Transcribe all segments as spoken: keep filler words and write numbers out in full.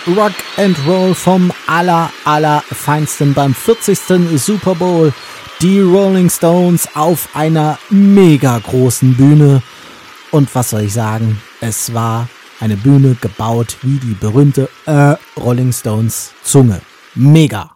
Rock and Roll vom aller, aller Feinsten beim vierzigsten Super Bowl. Die Rolling Stones auf einer mega großen Bühne. Und was soll ich sagen? Es war eine Bühne gebaut wie die berühmte äh, Rolling Stones Zunge. Mega!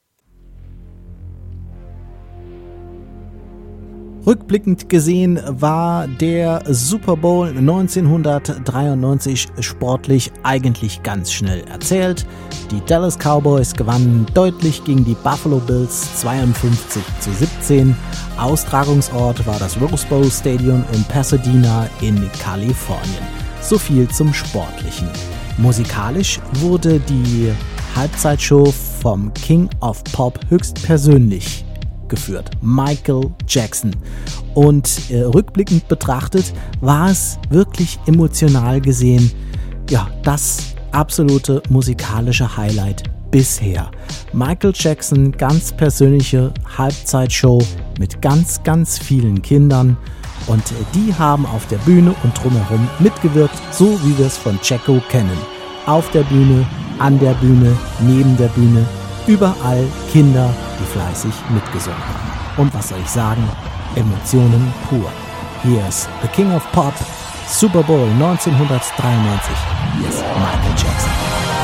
Rückblickend gesehen war der Super Bowl neunzehnhundertdreiundneunzig sportlich eigentlich ganz schnell erzählt. Die Dallas Cowboys gewannen deutlich gegen die Buffalo Bills zweiundfünfzig zu siebzehn. Austragungsort war das Rose Bowl Stadium in Pasadena in Kalifornien. So viel zum Sportlichen. Musikalisch wurde die Halbzeitshow vom King of Pop höchstpersönlich geführt, Michael Jackson. Und äh, rückblickend betrachtet war es wirklich emotional gesehen, ja, das absolute musikalische Highlight bisher. Michael Jackson, ganz persönliche Halbzeitshow mit ganz, ganz vielen Kindern und äh, die haben auf der Bühne und drumherum mitgewirkt, so wie wir es von Jacko kennen. Auf der Bühne, an der Bühne, neben der Bühne, überall Kinder, die fleißig mitgesungen haben. Und was soll ich sagen? Emotionen pur. Hier ist The King of Pop, Super Bowl neunzehnhundertdreiundneunzig. Hier ist Michael Jackson.